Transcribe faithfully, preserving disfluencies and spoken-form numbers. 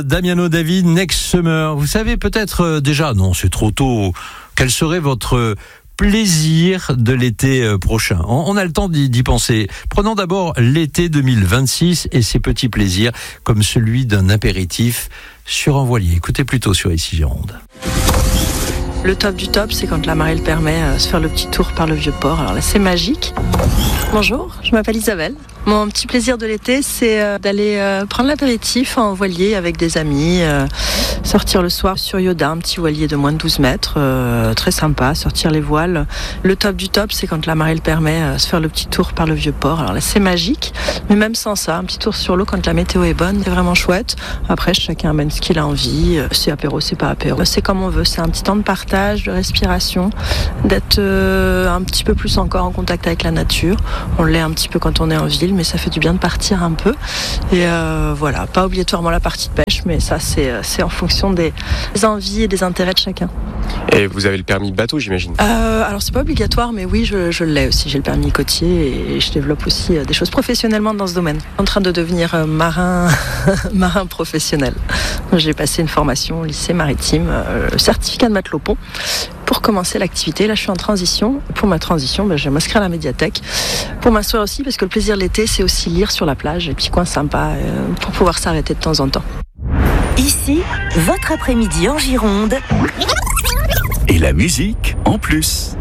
Damiano David, Next Summer. Vous savez peut-être euh, déjà, non c'est trop tôt, quel serait votre plaisir de l'été prochain? On, on a le temps d'y, d'y penser. Prenons d'abord l'été deux mille vingt-six et ses petits plaisirs, comme celui d'un apéritif sur un voilier. Écoutez plutôt sur Ici Gironde. Le top du top, c'est quand la marée le permet, euh, se faire le petit tour par le Vieux-Port. Alors là, c'est magique. Bonjour, je m'appelle Isabelle. Mon petit plaisir de l'été, c'est euh, d'aller euh, prendre l'apéritif en voilier avec des amis, euh, sortir le soir sur Yoda, un petit voilier de moins de douze mètres, euh, très sympa, sortir les voiles. Le top du top, c'est quand la marée le permet, euh, se faire le petit tour par le Vieux-Port. Alors là, c'est magique, mais même sans ça, un petit tour sur l'eau quand la météo est bonne, c'est vraiment chouette. Après, chacun amène ce qu'il a envie. C'est apéro, c'est pas apéro. C'est comme on veut, c'est un petit temps de partage, de respiration, d'être euh, un petit peu plus encore en contact avec la nature. On l'est un petit peu quand on est en ville, mais ça fait du bien de partir un peu. Et euh, voilà, pas obligatoirement la partie de pêche, mais ça, c'est, c'est en fonction des envies et des intérêts de chacun. Et vous avez le permis bateau, j'imagine? euh, Alors, c'est pas obligatoire, mais oui, je, je l'ai aussi. J'ai le permis côtier et je développe aussi des choses professionnellement dans ce domaine. En train de devenir marin, marin professionnel. J'ai passé une formation au lycée maritime, euh, certificat de matelot pont, pour commencer l'activité. Là, je suis en transition. Pour ma transition, ben, je vais m'inscrire à la médiathèque. Pour m'asseoir aussi, parce que le plaisir de l'été, c'est aussi lire sur la plage, et puis coin sympa, euh, pour pouvoir s'arrêter de temps en temps. Ici, votre après-midi en Gironde. Et la musique en plus.